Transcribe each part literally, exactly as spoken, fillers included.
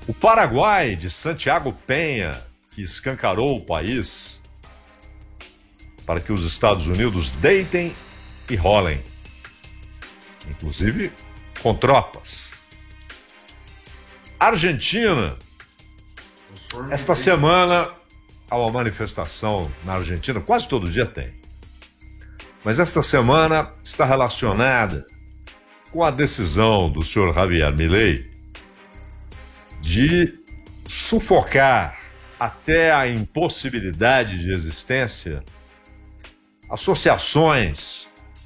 O Paraguai, de Santiago Penha, que escancarou o país para que os Estados Unidos deitem e rolem, inclusive com tropas. Argentina, esta semana há uma manifestação na Argentina, quase todo dia tem, mas esta semana está relacionada com a decisão do senhor Javier Milei de sufocar até a impossibilidade de existência associações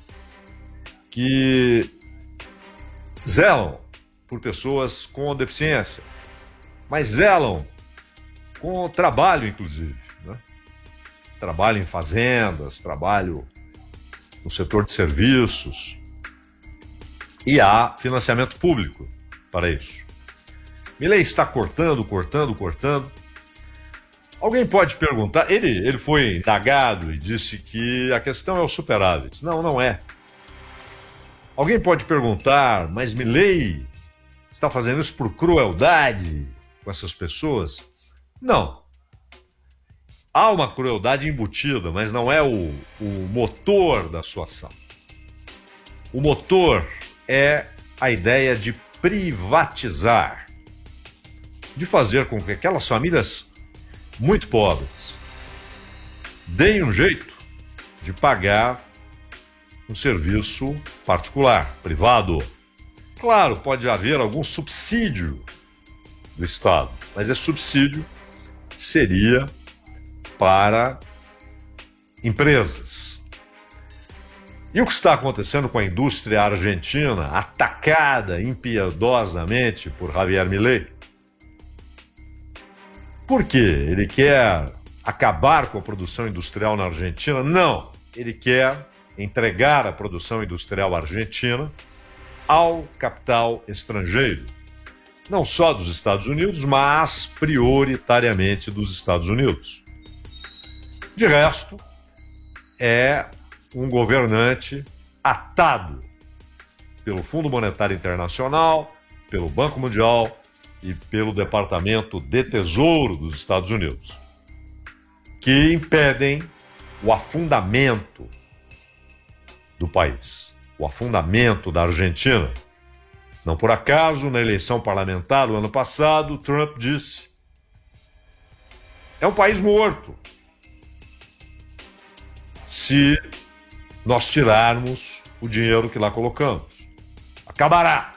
que zelam por pessoas com deficiência, mas zelam com trabalho, inclusive, né? Trabalho em fazendas, trabalho no setor de serviços, e há financiamento público para isso. Milei está cortando, cortando, cortando. Alguém pode perguntar, ele, ele foi indagado e disse que a questão é o superávit. Não, não é. Alguém pode perguntar, mas Milei está fazendo isso por crueldade com essas pessoas? Não. Há uma crueldade embutida, mas não é o, o motor da sua ação. O motor é a ideia de privatizar, de fazer com que aquelas famílias muito pobres deem um jeito de pagar um serviço particular, privado. Claro, pode haver algum subsídio do Estado, mas esse subsídio seria para empresas. E o que está acontecendo com a indústria argentina, atacada impiedosamente por Javier Milei? Por quê? Ele quer acabar com a produção industrial na Argentina? Não. Ele quer entregar a produção industrial argentina ao capital estrangeiro. Não só dos Estados Unidos, mas prioritariamente dos Estados Unidos. De resto, é um governante atado pelo Fundo Monetário Internacional, pelo Banco Mundial e pelo Departamento de Tesouro dos Estados Unidos, que impedem o afundamento do país, o afundamento da Argentina. Não por acaso, na eleição parlamentar do ano passado, Trump disse: é um país morto se nós tirarmos o dinheiro que lá colocamos. Acabará.